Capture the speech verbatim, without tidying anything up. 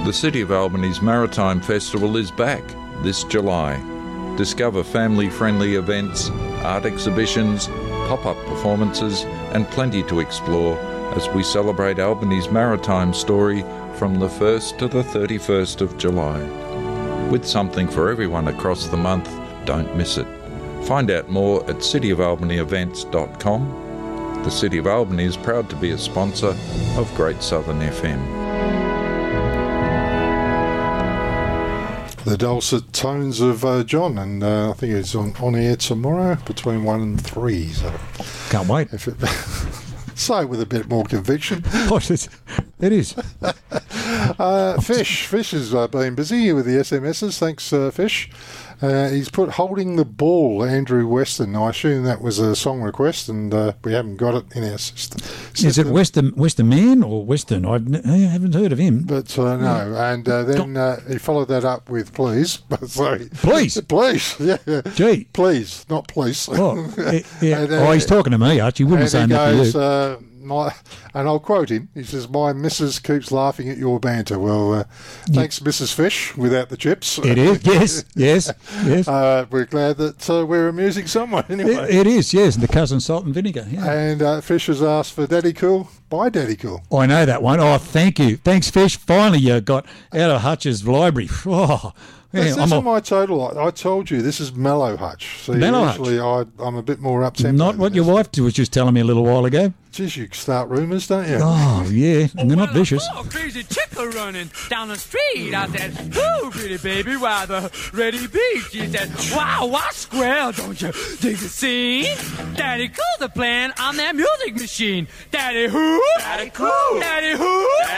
The City of Albany's Maritime Festival is back this July. Discover family-friendly events, art exhibitions, pop-up performances and plenty to explore as we celebrate Albany's maritime story from the first to the thirty-first of July. With something for everyone across the month, don't miss it. Find out more at city of albany events dot com. The City of Albany is proud to be a sponsor of Great Southern F M. The dulcet tones of uh, John, and uh, I think it's on, on air tomorrow between one and three. So can't wait. If it, say it with a bit more conviction. It is. uh, Fish. Fish has uh, been busy with the S M Ss. Thanks, uh, Fish. Uh, he's put Holding the Ball, Andrew Weston. I assume that was a song request, and uh, we haven't got it in our system. Is it Western Western Man or Western? I've n- I haven't heard of him. But uh, no, yeah. and uh, then uh, he followed that up with Please. Sorry. Please? Please, yeah. Gee. Please, not police. Oh, yeah. and, uh, oh he's talking to me, Archie. He wouldn't say that goes, to you. Uh, My, and I'll quote him. He says, "My missus keeps laughing at your banter." Well, uh, yeah. thanks, Missus Fish, without the chips. It is, yes, yes, yes. Uh, we're glad that uh, we're amusing someone anyway. It, it is, yes, the cousin salt and vinegar. Yeah. And uh, Fish has asked for Daddy Cool by Daddy Cool. Oh, I know that one. Oh, thank you. Thanks, Fish. Finally you got out of Hutch's library. Oh, That's, yeah, that's I'm on my total. I, I told you, this is mellow Hutch. So mellow usually I, I'm a bit more up-tempo. Not what your wife was just telling me a little while ago. Geez, you start rumours, don't you? Oh, yeah. And they're not vicious. Oh, crazy chick running down the street. I said, "Ooh, pretty baby, why the ready beat?" She said, "Wow, what square, don't you dig the scene? Daddy Cool the plan on that music machine. Daddy who? Daddy Cool. Daddy who?